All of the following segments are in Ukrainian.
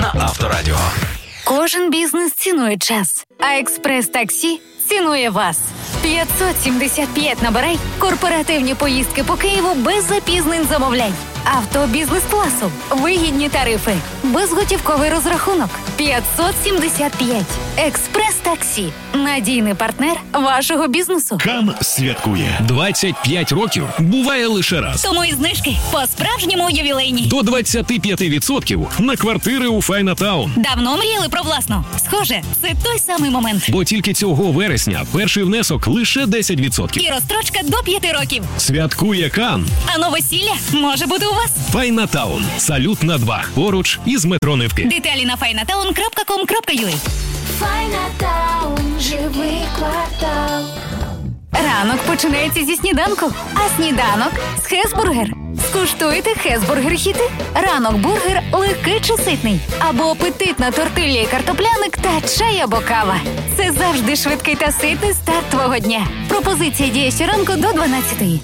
на Авторадіо. Кожен бізнес цінує час, а експрес-таксі цінує вас. 575 набирай, корпоративні поїздки по Києву без запізнень замовляй. Авто бізнес-класу, вигідні тарифи, безготівковий розрахунок. 575. Експрес-таксі. Надійний партнер вашого бізнесу. Кан святкує. 25 років буває лише раз. Тому і знижки по-справжньому ювілейні. До 25% на квартири у Файнатаун. Давно мріяли про власну? Схоже, це той самий момент. Бо тільки цього вересня перший внесок лише 10%. І розстрочка до 5 років. Святкує Кан. А новосілля може бути у вас. Файнатаун. Салют на 2. Поруч із метро Невки. Деталі на finatown.com.ua. Файнатаун, живий квартал. Ранок починається зі сніданку, а сніданок з Хесбургер. Скуштуйте Хесбургер-хіти. Ранок-бургер легкий чи ситний. Або апетитна тортилья і картопляник та чай або кава. Це завжди швидкий та ситний старт твого дня. Пропозиція діє щоранку до 12:00.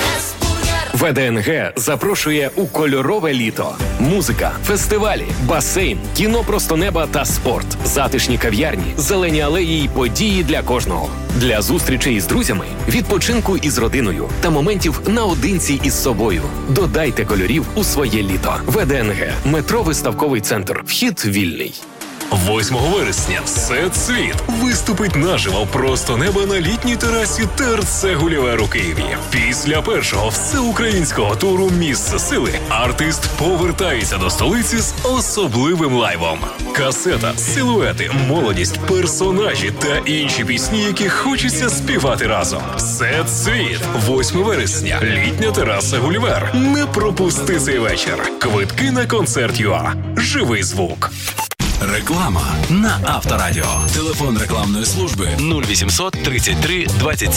ВДНГ запрошує у кольорове літо. Музика, фестивалі, басейн, кіно просто неба та спорт. Затишні кав'ярні, зелені алеї й події для кожного. Для зустрічей із друзями, відпочинку із родиною та моментів наодинці із собою. Додайте кольорів у своє літо. ВДНГ. Метро Виставковий центр. Вхід вільний. 8 вересня «Всецвіт» виступить наживо просто неба на літній терасі ТРЦ «Гулівер» у Києві. Після першого всеукраїнського туру «Місце сили» артист повертається до столиці з особливим лайвом. Касета, силуети, молодість, персонажі та інші пісні, які хочеться співати разом. «Всецвіт» 8 вересня. Літня тераса «Гулівер». Не пропусти цей вечір. Квитки на концерт ЮА. Живий звук. Реклама на Авторадіо. Телефон рекламної служби 0800 33 27